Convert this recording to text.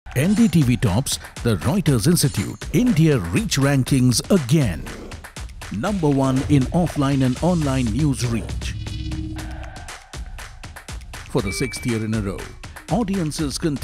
NDTV tops the Reuters Institute India Reach Rankings again. Number 1 in offline and online news reach. For the 6th year in a row, audiences continue